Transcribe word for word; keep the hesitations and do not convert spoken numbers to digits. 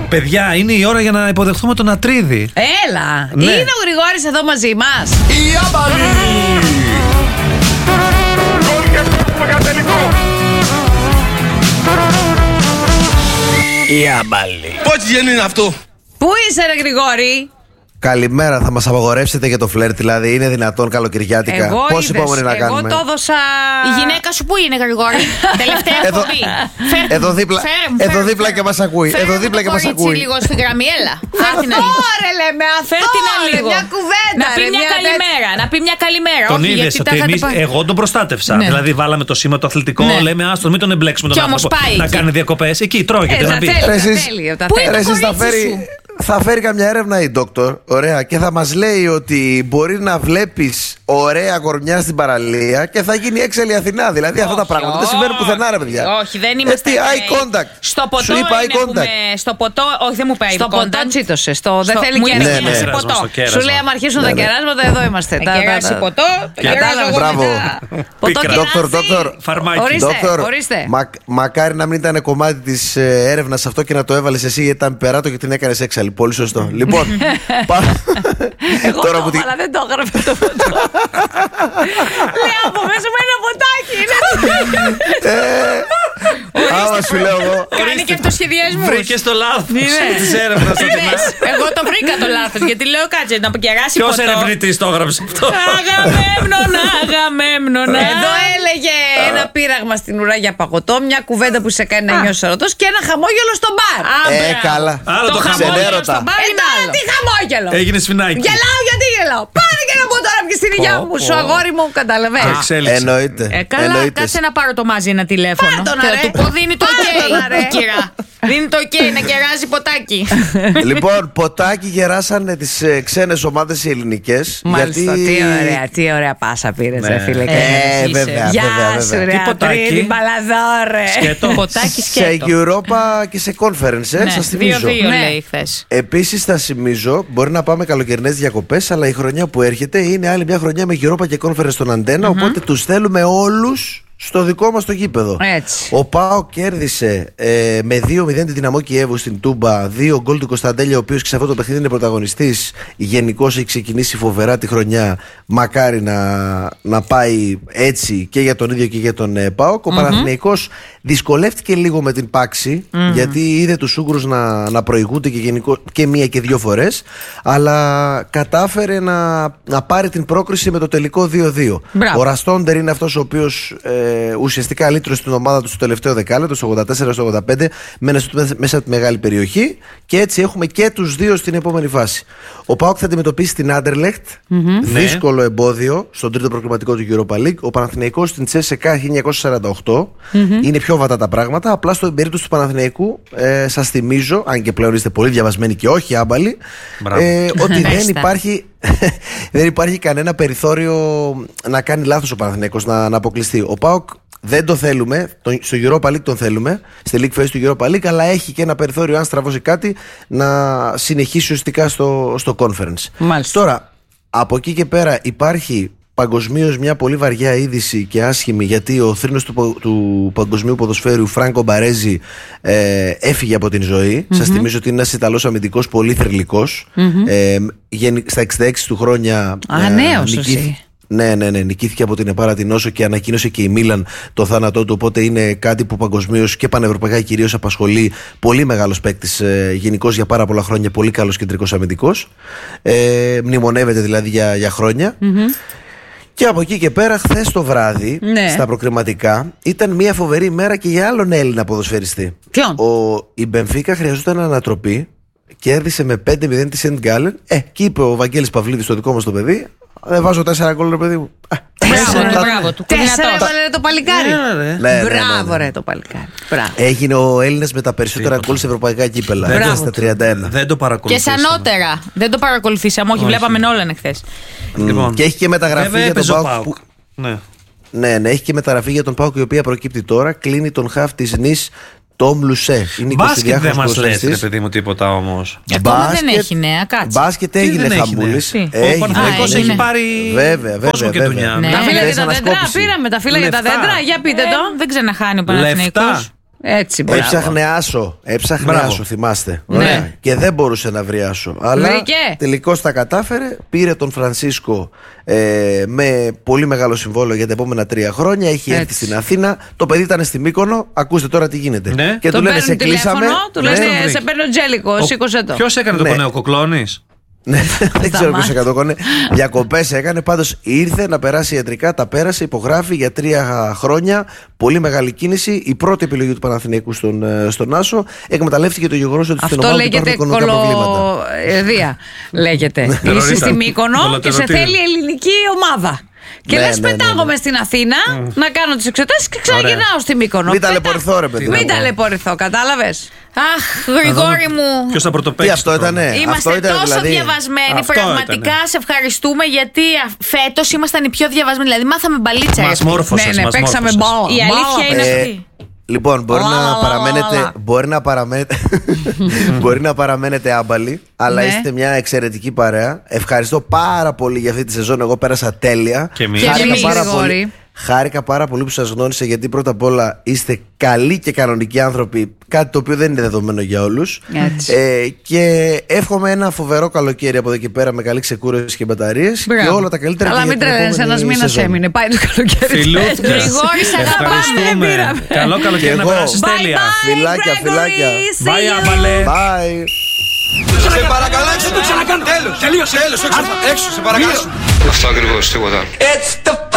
Παιδιά, είναι η ώρα για να υποδεχθούμε τον Ατρίδη. Έλα! Ναι. Είναι ο Γρηγόρης εδώ μαζί μας. Η Άμπαλη! Η Άμπαλη. Πότσι γέννη είναι αυτό? Πού είσαι ρε Γρηγόρη? Καλημέρα, θα μας απαγορεύσετε για το φλερτ, δηλαδή είναι δυνατόν καλοκαιριάτικα? Εγώ Πώς είδες, υπομονή να εγώ κάνουμε? το έδωσα. Η γυναίκα σου πού είναι, Γρηγόρη? Τελευταία Εδώ- εκπομπή. Φέρ' Εδώ δίπλα, φέρ' μου, εδώ φέρ' μου, δίπλα φέρ' και μας ακούει. φέρ' Εδώ μου δίπλα το και μας κορίτσι ακούει. λίγο στη γραμμή, έλα. Φέρ' την άλλη. Ωραία λέμε αυτό. Φέρ' την άλλη λίγο. Μια κουβέντα. Να πει ρε, μια τέτοια- καλημέρα. Να πει μια καλημέρα. Τον Όχι, είδε γιατί ότι τα είχατε εμείς, πάει. εγώ τον προστάτευσα. Ναι. Δηλαδή, βάλαμε το σήμα το αθλητικό, Ναι. λέμε άστον, μην τον εμπλέξουμε τον Κι όμως άνθρωπο. πάει Να εκεί. κάνει διακοπές. Εκεί τρώγεται Ε, να τα μπει. θέλει, τα Εσείς- θέλει, τα Πού θέλει. είναι Ρε, το εσείς θα κορίτσι φέρει, σου? θα φέρει καμιά έρευνα η Ντόκτορ, ωραία, και θα μας λέει ότι μπορεί να βλέπεις ωραία κορμιά στην παραλία και θα γίνει έξαλλη Αθηνά. Δηλαδή αυτά τα Όχι, πράγματα δεν όχι. συμβαίνουν πουθενά, ρε παιδιά. Όχι, δεν είμαστε. Ε, τι, ε, eye contact. Στο ποτό Σου είπα είναι eye που contact. με- Στο ποτό, όχι, δεν μου πάει Στο eye ποτό contact. τσίτωσε. Στο... Δεν Στο- θέλει μου και είναι Ναι, ένα ναι. σε Κέρασμα, ποτό. στο κέρασμα. Σου λέει, άμα αρχίσουν τα Ναι, ναι. κεράσματα, εδώ είμαστε. Θα Τα- τα- κεράσει τα- ποτό, το Κατάλαβα. κεράσω εγώ Μπράβο. μετά. Ποτό Πίκρα. κεράσι. Δόκτωρ, δόκτωρ. Φαρμάκι. Ορίστε, Δόκτωρ, ορίστε. μα- μακάρι να μην ήταν κομμάτι της ε, έρευνας αυτό και να το έβαλες εσύ, γιατί ήταν περάτο και την έκανες έξαλλη. Πολύ σωστό. Λοιπόν, πά- Εγώ τώρα το που τη- έβαλα, δεν το έγραφε το ποτό. Λέει από μέσα μου ένα ποτάκι. είναι- Άμα σου λέω εγώ. Κάνει και αυτοσχεδιασμούς. Βρήκε το λάθος Είδες. τη έρευνα. Είδες, εγώ το βρήκα το λάθος. Γιατί λέω κάτσε να κεράσει Ποιο ποτό. ερευνητή το έγραψε αυτό? Αγαμέμνονα, αγαμέμνονα. Εδώ έλεγε ένα πείραγμα στην ουρά για παγωτό, μια κουβέντα που σε κάνει να νιώσει ερωτός και ένα χαμόγελο στο μπαρ. Α, Ε, μπράβο. καλά. Άλλο το χαμόγελο ξενέρωτα. στο μπαρ Ε, είναι τώρα άλλο. τι χαμόγελο. Έγινε σφινάκι. Γελάω γιατί γελάω. Πάρε και να πω τώρα και στην υγειά μου, σου αγόρι μου, Το καταλαβαίνεις. εξέλιξε. Εννοείται. Ε, καλά, Εννοείται. κάτσε να πάρω το μαζί ένα τηλέφωνο. Πάρ' το να, Και ρε. θα του πω δίνει το Πάρ' το να, ok. ρε. Η κυρά. Δίνει το ok να κεράζει ποτάκι. Λοιπόν, ποτάκι γεράσανε τις ε, ξένες ομάδες οι ελληνικές. Μάλιστα, γιατί... τι ωραία, τι ωραία πάσα πήρες, Ναι. ρε φίλε. και Ε, εσύ. βέβαια, Γεια βέβαια, σου, βέβαια. ρε Τι ποτάκι? Ατρίδη, μπαλαδόρε. Σκέτο. Ποτάκι Σε σκέτο. Europa και σε conference, ε, Ναι, σας θυμίζω. δύο-δύο Ναι. λέει χθες. Επίσης θα θυμίζω, μπορεί να πάμε καλοκαιρινές διακοπές, αλλά η χρονιά που έρχεται είναι άλλη μια χρονιά με Europa και conference στον Αντένα, οπότε τους θέλουμε όλους στο δικό μας το γήπεδο. Έτσι. Ο ΠΑΟ κέρδισε ε, με δύο μηδέν την Δυναμό Κιέβου στην Τούμπα, δύο γκολ του Κωνσταντέλια, ο οποίος και σε αυτό το παιχνίδι είναι πρωταγωνιστής. Γενικώς έχει ξεκινήσει φοβερά τη χρονιά. Μακάρι να, να πάει έτσι και για τον ίδιο και για τον ε, ΠΑΟΚ. Ο Παναθηναϊκός δυσκολεύτηκε λίγο με την πάξη, γιατί είδε τους Ούγγρους να, να προηγούνται και, γενικώς, και μία και δύο φορές, αλλά κατάφερε να, να πάρει την πρόκριση με το τελικό δύο δύο. Μπράβο. Ο Ραστόντερ είναι αυτός ο οποίος ε, ουσιαστικά λύτρωσε την ομάδα του στο τελευταίο δεκάλεπτο, στο ογδόντα τέσσερα στο ογδόντα πέντε, μέσα από τη μεγάλη περιοχή, και έτσι έχουμε και τους δύο στην επόμενη φάση. Ο ΠΑΟΚ θα αντιμετωπίσει την Άντερλεχτ, δύσκολο εμπόδιο στον τρίτο προκριματικό του Europa League. Ο Παναθηναϊκός στην Τσέσεκα χίλια εννιακόσια σαράντα οκτώ. Είναι πιο βατά τα πράγματα. Απλά στην περίπτωση του Παναθηναϊκού, ε, σας θυμίζω, αν και πλέον είστε πολύ διαβασμένοι και όχι άμπαλοι, ε, ότι δεν υπάρχει, δεν υπάρχει κανένα περιθώριο να κάνει λάθος ο Παναθηναϊκός, να, να αποκλειστεί. Ο ΠΑΟΚ δεν το θέλουμε, το, στο Europa League τον θέλουμε, στη League Phase του Europa League, αλλά έχει και ένα περιθώριο, αν στραβώσει κάτι, να συνεχίσει ουσιαστικά στο, στο Conference. Μάλιστα. Τώρα, από εκεί και πέρα υπάρχει παγκοσμίως μια πολύ βαριά είδηση και άσχημη, γιατί ο θρήνος του, πα- του παγκοσμίου ποδοσφαίρου, Φράνκο Μπαρέζι, ε, έφυγε από την ζωή. Mm-hmm. Σας θυμίζω ότι είναι ένας Ιταλός αμυντικός πολύ θρυλικός. Mm-hmm. Ε, γενι- στα εξήντα έξι του χρόνια. Α, νέος εσύ. Ναι, ναι, ναι, νικήθηκε από την Επάρα την Όσο και ανακοίνωσε και η Μίλαν το θάνατό του. Οπότε είναι κάτι που παγκοσμίως και πανευρωπαϊκά κυρίως απασχολεί. Πολύ μεγάλος παίκτης, ε, γενικώς για πάρα πολλά χρόνια, πολύ καλός κεντρικός αμυντικός. Ε, μνημονεύεται δηλαδή για, για χρόνια. Mm-hmm. Και από εκεί και πέρα, χθες το βράδυ, Ναι. στα προκριματικά, ήταν μια φοβερή μέρα και για άλλον Έλληνα ποδοσφαιριστή. Ποιον? Ο, η Μπενφίκα χρειαζόταν ανατροπή. Κέρδισε με πέντε μηδέν τη Σεντ Γκάλεν. Ε, και είπε ο Βαγγέλης Παυλίδης, το δικό μας το παιδί, δεν βάζω τέσσερα γκολ, ρε παιδί μου. Μπράβο, ρε, Τα- μπράβο του. Τέσσερα Δυνατός. έβαλε ρε το παλικάρι. Ναι, ρε. Ναι, ναι, ναι, Μπράβο, ναι. ρε το παλικάρι. Μπράβο. Έγινε ο Έλληνας με τα περισσότερα Τίποτα. γκολ σε ευρωπαϊκά κύπελα. Δεν Μπράβο, το- στα τριάντα ένα. Δεν το Και παρακολουθήσαμε. σανότερα. Δεν το παρακολουθήσαμε. Όχι, Όχι. βλέπαμε όλαν εχθές. Λοιπόν. Και έχει και μεταγραφή Βέβαια για τον έπαιζε ο ΠΑΟΚ. ΠΑΟΚ. που- Ναι. Ναι, ναι, έχει και μεταγραφή για τον ΠΑΟΚ, η οποία προκύπτει τώρα. Κλείνει τον χαφ της Νης, Τόμ Λουσέ. Είναι Μπάσκετ δεν μας λες, ρε ποδοσφαιριστής. παιδί μου, τίποτα όμως. Ακόμα δεν έχει νέα, κάτσε. Μπάσκετ Τι έγινε δεν έχει, χαμούλης. ναι. Ο Έγινε, Παναθηναϊκός έγινε. έχει Ναι. πάρει Βέβαια, βέβαια, κόσμο και βέβαια. δουλειά. Ναι. Τα φύλλα Χθες για τα δέντρα, ανασκόπηση. πήραμε τα φύλλα για τα Λεφτά. δέντρα. Για πείτε Ε, το. Δεν ξαναχάνει ο Λεφτά. Παναθηναϊκός. Έτσι, μπράβο. Έψαχνε άσο. Έψαχνε Μπράβο. άσο, θυμάστε. Ναι. Ωραία. Και δεν μπορούσε να βρει άσο. Αλλά Βρήκε. τελικώς τα κατάφερε. Πήρε τον Φρανσίσκο ε, με πολύ μεγάλο συμβόλαιο για τα επόμενα τρία χρόνια. Έχει έρθει Έτσι. στην Αθήνα. Το παιδί ήταν στη Μύκονο. Ακούστε τώρα τι γίνεται. Ναι. Και Τον του λένε σε παίρνουν κλείσαμε. τηλέφωνο, του Ναι. λένε τον βρήκε. σε παίρνω Τζέλικο, σήκωσε το. Ποιο έκανε το Ναι. κονέο, Κοκλώνης? Ναι, δεν ξέρω ποιο μάτια. εκατό διακοπές έκανε. Πάντως ήρθε να περάσει ιατρικά, τα πέρασε, υπογράφει για τρία χρόνια. Πολύ μεγάλη κίνηση. Η πρώτη επιλογή του Παναθηναϊκού στον, ε, στον Άσο. Εκμεταλλεύτηκε το γεγονός ότι στην Αυτό ομάδα του λέγεται υπάρχουν οικονομικά προβλήματα. κολοεδία. Λέγεται. Είσαι Τερορίτα. στη Μύκονο και σε Κολοτερωτήρι. θέλει ελληνική ομάδα. Και Ναι, λες ναι, ναι, πετάγομαι ναι. στην Αθήνα να κάνω τις εξετάσεις και ξαναγυρνάω στη Μύκονο. Μην Πετά- ταλαιπωρηθώ, ρε παιδί. Μην μου. ταλαιπωρηθώ, κατάλαβες. Αχ, Γρηγόρη μου. Ποιο θα πρωτοπαίξει? Τι αυτό ήτανε? Είμαστε Αυτό ήταν τόσο δηλαδή. διαβασμένοι. Αυτό Πραγματικά ήτανε. σε ευχαριστούμε γιατί φέτο ήμασταν οι πιο διαβασμένοι. Δηλαδή, μάθαμε μπαλίτσα. Μας ρε. μόρφωσες, Ναι, ναι, μας παίξαμε μόρφωσες. μπάλα. Η αλήθεια Μπάλα, είναι πες. Ε, αυτή. Λοιπόν, μπορεί Λα, λα, να λα, παραμένετε, λα. μπορεί να παραμένετε, μπορεί να παραμένετε άμπαλοι, αλλά Ναι. είστε μια εξαιρετική παρέα. Ευχαριστώ πάρα πολύ για αυτή τη σεζόν. Εγώ πέρασα τέλεια. Και εμείς. Και Χάρηκα εμείς, πάρα Γρηγόρη. πολύ. Χάρηκα πάρα πολύ που σας γνώρισα, γιατί πρώτα απ' όλα είστε καλοί και κανονικοί άνθρωποι, κάτι το οποίο δεν είναι δεδομένο για όλους. Έτσι. Ε, και εύχομαι ένα φοβερό καλοκαίρι από εδώ και πέρα με καλή ξεκούραση και μπαταρίες και Μπράβο. όλα τα καλύτερα. Αλλά και μην για την τρελαίνεσαι, επόμενη ένας μήνας σεζόν. έμεινε. Πάει το καλοκαίρι. Φιλούθια. Γρηγόρη, σε αγαπάμε. Ευχαριστούμε. πήραμε. Καλό καλοκαίρι Και να εγώ. περάσεις Bye τέλεια. bye, Φιλάκια, Gregory. φιλάκια. See Bye, you. άμπαλε. Bye. Σε παρακαλώ, έξω το ξανακάνω. Τέλος, τελείωσε. Τέλος, έξω, έξω, σε παρακαλώ. Αυτό ακριβώς, τίποτα. It's the